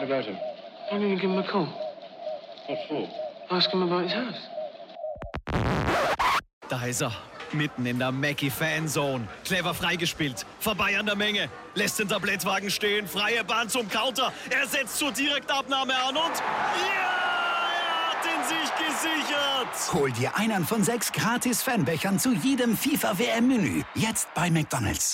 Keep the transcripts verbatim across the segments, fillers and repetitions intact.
about him? I'm going to give him a call. What for? Ask him about his house. Da ist er, mitten in der Mackie-Fanzone. Clever freigespielt, vorbei an der Menge. Lässt den Tablettwagen stehen, freie Bahn zum Counter. Er setzt zur Direktabnahme an und... Ja! Er hat ihn sich gesichert! Hol dir einen von sechs gratis Fanbechern zu jedem FIFA-W M-Menü. Jetzt bei McDonald's.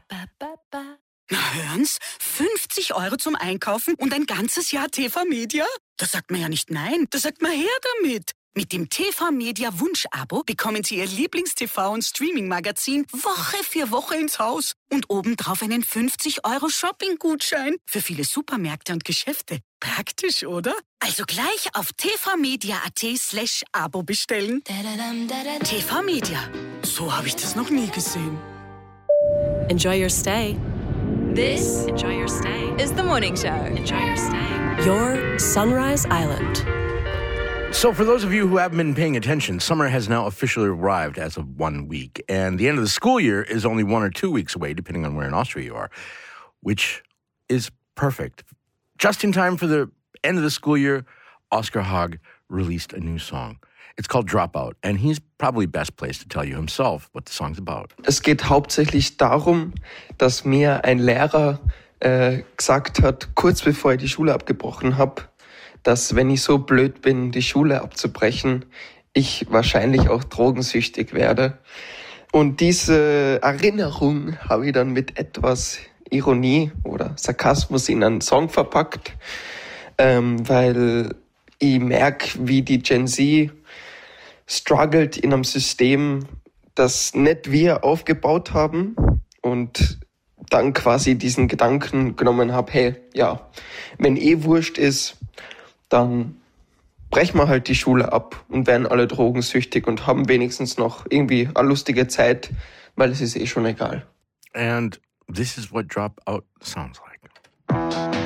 Na hören's, fünfzig Euro zum Einkaufen und ein ganzes Jahr T V-Media? Da sagt man ja nicht nein, da sagt man her damit. Mit dem T V-Media Wunsch-Abo bekommen Sie Ihr Lieblings-T V- und Streaming-Magazin Woche für Woche ins Haus. Und obendrauf einen fünfzig Euro Shopping-Gutschein für viele Supermärkte und Geschäfte. Praktisch, oder? Also gleich auf tvmedia.at slash Abo bestellen. T V-Media. So habe ich das noch nie gesehen. Enjoy your stay. This Enjoy your stay. is the morning show. Enjoy your stay. Your Sunrise Island. So for those of you who haven't been paying attention, summer has now officially arrived as of one week. And the end of the school year is only one or two weeks away, depending on where in Austria you are, which is perfect. Just in time for the end of the school year, Oscar Haag released a new song. It's called Dropout, and he's probably best placed to tell you himself what the song's about. Es geht hauptsächlich darum, dass mir ein Lehrer äh, gesagt hat, kurz bevor ich die Schule abgebrochen habe, dass wenn ich so blöd bin, die Schule abzubrechen, ich wahrscheinlich auch drogensüchtig werde. Und diese Erinnerung habe ich dann mit etwas Ironie oder Sarkasmus in einen Song verpackt, ähm, weil ich merke, wie die Gen Z struggelt in einem System, das nicht wir aufgebaut haben, und dann quasi diesen Gedanken genommen habe, hey, ja, wenn eh wurscht ist, dann brechen wir halt die Schule ab und werden alle drogensüchtig und haben wenigstens noch irgendwie eine lustige Zeit, weil es ist eh schon egal. And this is what Dropout sounds like.